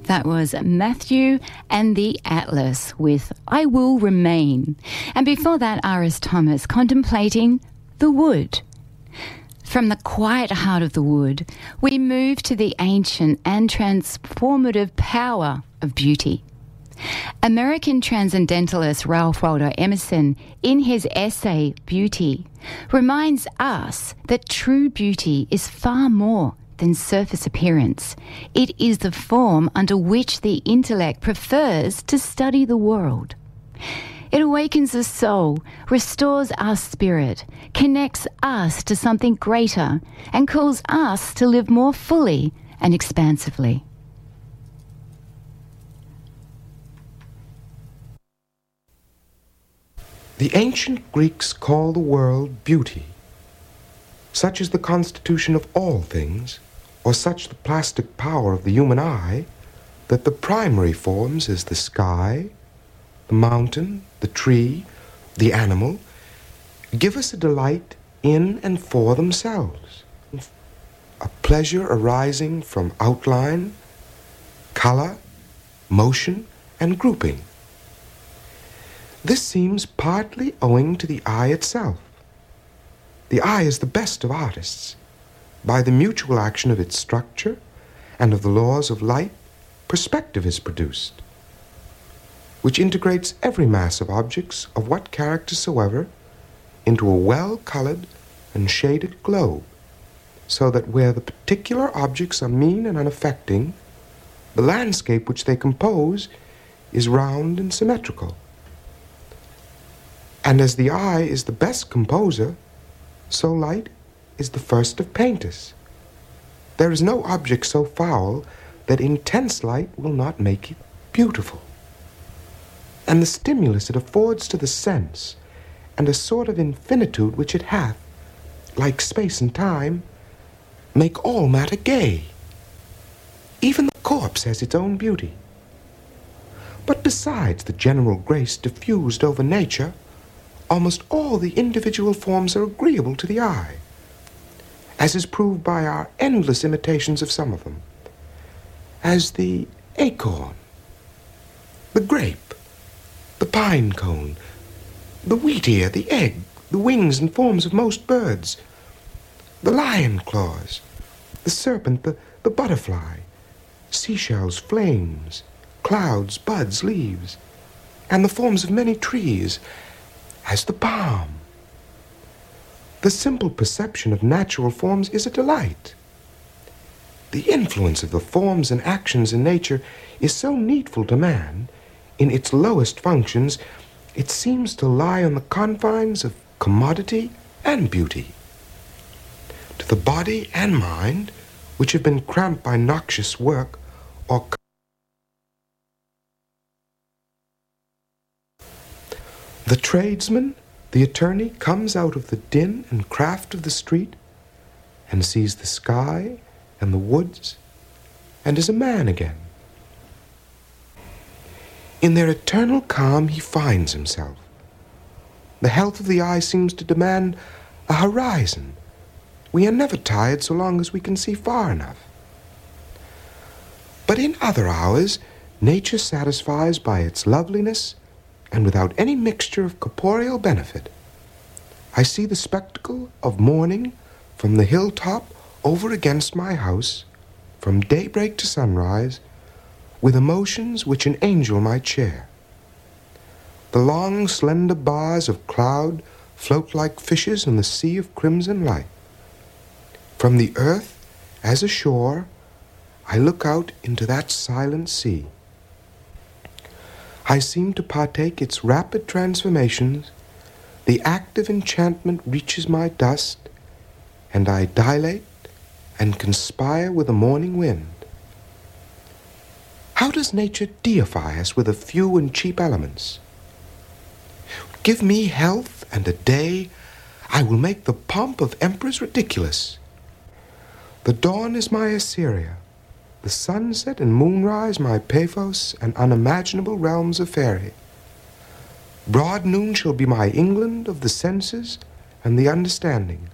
That was Matthew and the Atlas with I Will Remain. And before that, R.S. Thomas contemplating the wood. From the quiet heart of the wood, we move to the ancient and transformative power of beauty. American transcendentalist Ralph Waldo Emerson, in his essay Beauty, reminds us that true beauty is far more than surface appearance. It is the form under which the intellect prefers to study the world. It awakens the soul, restores our spirit, connects us to something greater, and calls us to live more fully and expansively. The ancient Greeks call the world beauty. Such is the constitution of all things, or such the plastic power of the human eye, that the primary forms as the sky, the mountain, the tree, the animal, give us a delight in and for themselves, a pleasure arising from outline, color, motion, and grouping. This seems partly owing to the eye itself. The eye is the best of artists. By the mutual action of its structure and of the laws of light, perspective is produced, which integrates every mass of objects of what character soever into a well-colored and shaded globe, so that where the particular objects are mean and unaffecting, the landscape which they compose is round and symmetrical. And as the eye is the best composer, so light is the first of painters. There is no object so foul that intense light will not make it beautiful. And the stimulus it affords to the sense, and a sort of infinitude which it hath, like space and time, make all matter gay. Even the corpse has its own beauty. But besides the general grace diffused over nature, almost all the individual forms are agreeable to the eye, as is proved by our endless imitations of some of them, as the acorn, the grape, the pine cone, the wheat ear, the egg, the wings and forms of most birds, the lion claws, the serpent, the butterfly, seashells, flames, clouds, buds, leaves, and the forms of many trees, as the palm. The simple perception of natural forms is a delight. The influence of the forms and actions in nature is so needful to man, in its lowest functions, it seems to lie on the confines of commodity and beauty. To the body and mind, which have been cramped by noxious work or the tradesman, the attorney, comes out of the din and craft of the street and sees the sky and the woods and is a man again. In their eternal calm he finds himself. The health of the eye seems to demand a horizon. We are never tired so long as we can see far enough. But in other hours, nature satisfies by its loveliness and without any mixture of corporeal benefit. I see the spectacle of morning from the hilltop over against my house, from daybreak to sunrise, with emotions which an angel might share. The long, slender bars of cloud float like fishes in the sea of crimson light. From the earth, as a shore, I look out into that silent sea. I seem to partake its rapid transformations. The active enchantment reaches my dust, and I dilate and conspire with the morning wind. How does nature deify us with a few and cheap elements? Give me health and a day, I will make the pomp of emperors ridiculous. The dawn is my Assyria, the sunset and moonrise my Paphos and unimaginable realms of fairy. Broad noon shall be my England of the senses and the understanding.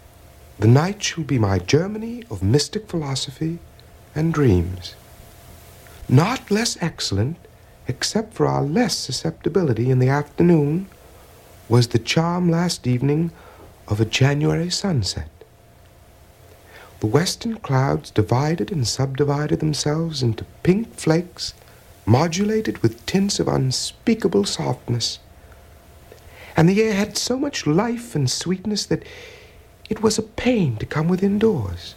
The night shall be my Germany of mystic philosophy and dreams. Not less excellent, except for our less susceptibility in the afternoon, was the charm last evening of a January sunset. The western clouds divided and subdivided themselves into pink flakes, modulated with tints of unspeakable softness. And the air had so much life and sweetness that it was a pain to come within doors.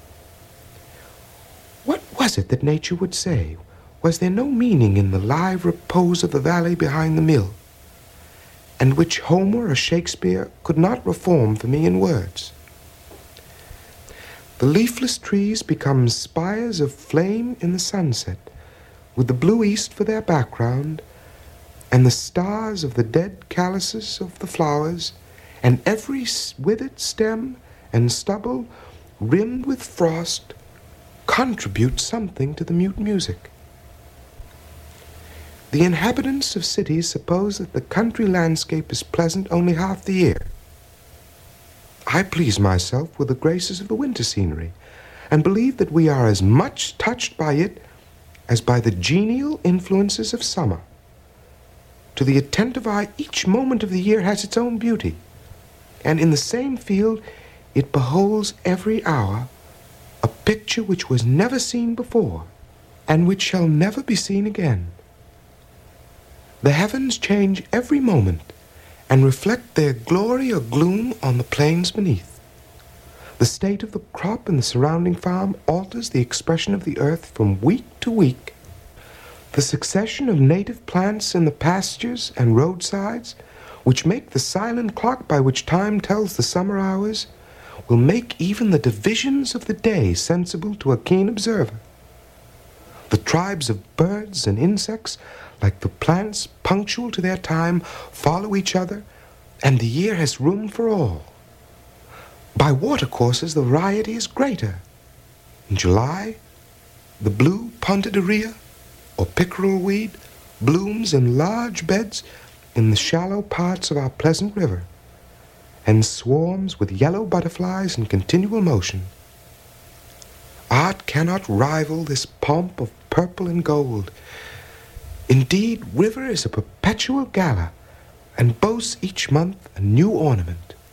What was it that nature would say? Was there no meaning in the live repose of the valley behind the mill, and which Homer or Shakespeare could not reform for me in words? The leafless trees become spires of flame in the sunset, with the blue east for their background, and the stars of the dead calices of the flowers, and every withered stem and stubble rimmed with frost contribute something to the mute music. The inhabitants of cities suppose that the country landscape is pleasant only half the year. I please myself with the graces of the winter scenery, and believe that we are as much touched by it as by the genial influences of summer. To the attentive eye, each moment of the year has its own beauty, and in the same field it beholds every hour a picture which was never seen before, and which shall never be seen again. The heavens change every moment, and reflect their glory or gloom on the plains beneath. The state of the crop in the surrounding farm alters the expression of the earth from week to week. The succession of native plants in the pastures and roadsides, which make the silent clock by which time tells the summer hours, will make even the divisions of the day sensible to a keen observer. The tribes of birds and insects, like the plants punctual to their time, follow each other, and the year has room for all. By watercourses the variety is greater. In July, the blue pontidaria, or pickerel weed, blooms in large beds in the shallow parts of our pleasant river, and swarms with yellow butterflies in continual motion. Art cannot rival this pomp of purple and gold. Indeed, river is a perpetual gala, and boasts each month a new ornament.